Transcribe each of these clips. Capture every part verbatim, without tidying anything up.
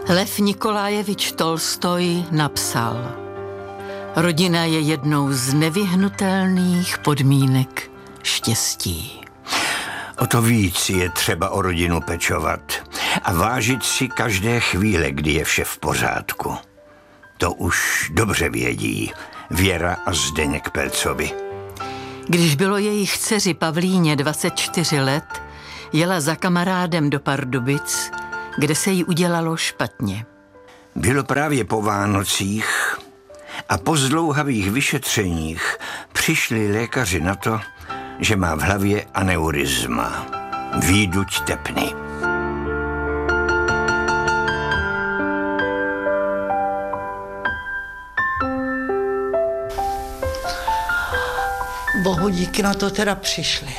Lev Nikolajevič Tolstoj napsal: rodina je jednou z nevyhnutelných podmínek štěstí. O to víc je třeba o rodinu pečovat a vážit si každé chvíle, kdy je vše v pořádku. To už dobře vědí Věra a Zdeněk Pelcovi. Když bylo jejich dceři Pavlíně dvacet čtyři let, jela za kamarádem do Pardubic, kde se jí udělalo špatně. Bylo právě po Vánocích a po zdlouhavých vyšetřeních přišli lékaři na to, že má v hlavě aneurizma, výduť tepny. Bohu díky, na to teda přišli.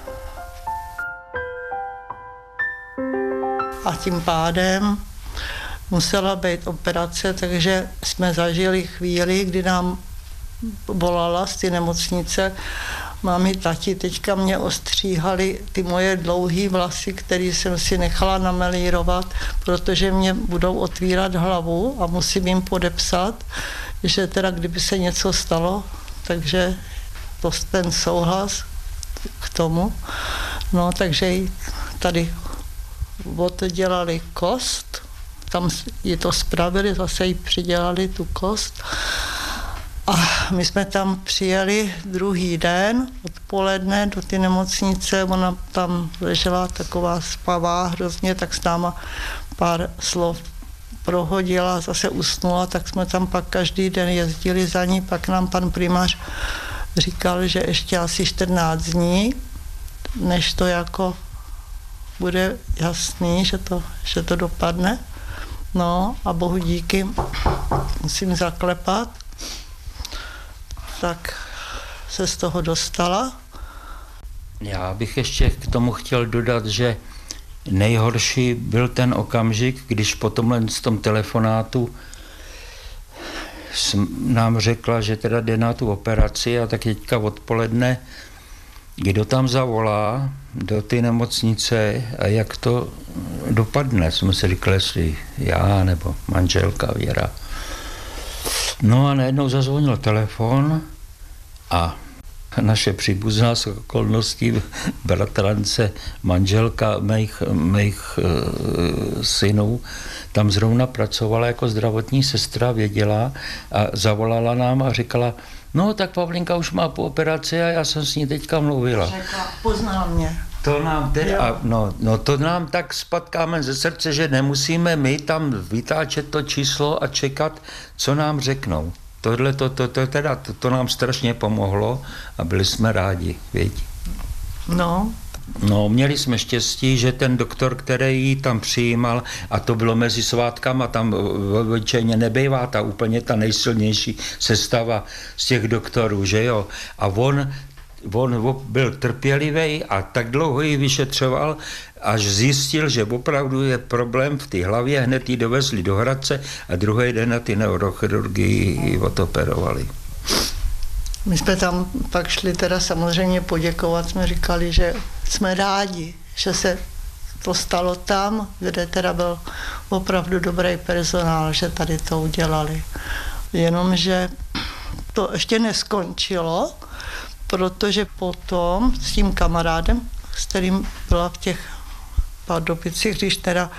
A tím pádem musela být operace, takže jsme zažili chvíli, kdy nám volala z ty nemocnice. Mámi, tati, teďka mě ostříhali ty moje dlouhý vlasy, které jsem si nechala namelírovat, protože mě budou otvírat hlavu a musím jim podepsat, že teda kdyby se něco stalo, takže to ten souhlas k tomu. No, takže tady oddělali kost, tam ji to spravili, zase jí přidělali tu kost. A my jsme tam přijeli druhý den odpoledne do ty nemocnice, ona tam ležela taková spavá hrozně, tak s náma pár slov prohodila, zase usnula, tak jsme tam pak každý den jezdili za ní, pak nám pan primář říkal, že ještě asi čtrnáct dní, než to jako bude jasný, že to, že to dopadne. No a bohu díky, musím zaklepat, tak se z toho dostala. Já bych ještě k tomu chtěl dodat, že nejhorší byl ten okamžik, když po tomhle z tom telefonátu nám řekla, že teda jde na tu operaci a tak teďka odpoledne, kdo tam zavolá do ty nemocnice a jak to dopadne. Jsme si říkali, jestli já nebo manželka Věra. No a najednou zazvonil telefon a naše příbuzná z okolností, bratrance, manželka mých, mých uh, synů, tam zrovna pracovala jako zdravotní sestra, věděla a zavolala nám a říkala, no tak Pavlinka už má po operaci a já jsem s ní teďka mluvila. Řekla, pozná mě. To nám, teda, no, no to nám tak spadkáme ze srdce, že nemusíme my tam vytáčet to číslo a čekat, co nám řeknou. Tohle to, to, to, teda, to, to nám strašně pomohlo a byli jsme rádi, věď. No. No, měli jsme štěstí, že ten doktor, který ji tam přijímal, a to bylo mezi svátkama, tam obyčejně nebývá ta úplně ta nejsilnější sestava z těch doktorů, že jo. A on, on byl trpělivý a tak dlouho ji vyšetřoval, až zjistil, že opravdu je problém v té hlavě, hned ji dovezli do Hradce a druhý den na ty neurochirurgii ji odoperovali. My jsme tam pak šli teda samozřejmě poděkovat, jsme říkali, že jsme rádi, že se to stalo tam, kde teda byl opravdu dobrý personál, že tady to udělali. Jenomže to ještě neskončilo, protože potom s tím kamarádem, s kterým byla v těch Pardubicích, když teda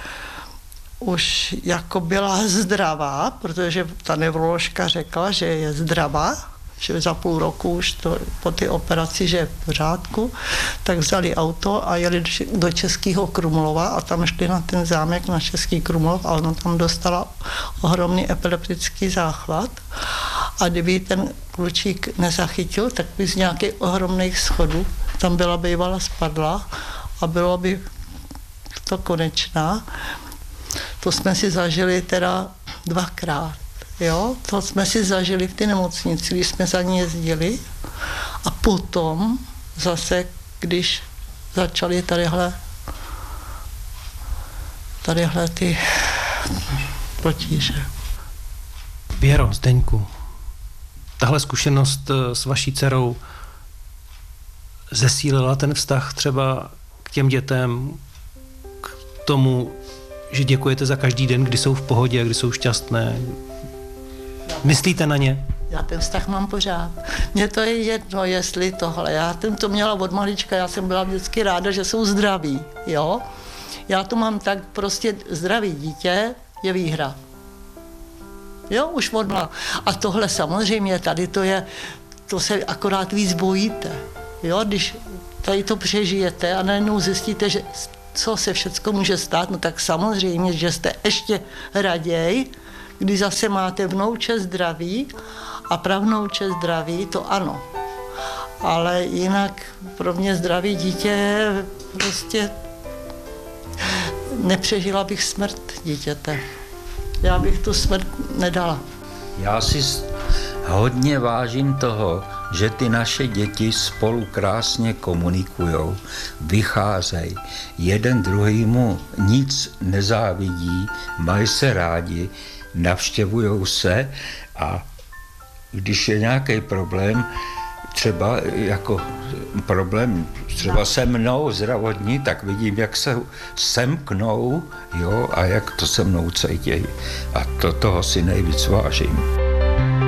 už jako byla zdravá, protože ta neuroložka řekla, že je zdravá, že za půl roku už to, po té operaci, že je v pořádku, tak vzali auto a jeli do Českého Krumlova a tam šli na ten zámek na Český Krumlov a ona tam dostala ohromný epileptický záchvat a kdyby ten klučík nezachytil, tak by z nějakých ohromných schodů tam byla bývala spadla a bylo by to konečná. To jsme si zažili teda dvakrát. Jo, to jsme si zažili v té nemocnici, když jsme za ní jezdili a potom zase, když začaly tadyhle, tadyhle ty potíže. Věro, Zdeňku, tahle zkušenost s vaší dcerou zesílila ten vztah třeba k těm dětem, k tomu, že děkujete za každý den, kdy jsou v pohodě a kdy jsou šťastné? Myslíte na ně? Já ten vztah mám pořád. Mně to je jedno, jestli tohle. Já jsem to měla od malička, já jsem byla vždycky ráda, že jsou zdraví, jo. Já to mám tak, prostě zdravý dítě je výhra. Jo, už odmala. A tohle samozřejmě, tady to je, to se akorát víc bojíte. Jo, když tady to přežijete a najednou zjistíte, že co se všecko může stát, no tak samozřejmě, že jste ještě raději, když zase máte vnouče zdraví a pravnouče zdraví, to ano. Ale jinak pro mě zdraví dítě je prostě... Nepřežila bych smrt dítěte. Já bych tu smrt nedala. Já si hodně vážím toho, že ty naše děti spolu krásně komunikujou, vycházejí, jeden druhýmu nic nezávidí, mají se rádi, navštěvujou se a když je nějaký problém, třeba jako problém třeba se mnou zdravotní, tak vidím, jak se semknou, jo, a jak to se mnou cítějí. A to, toho si nejvíc vážím.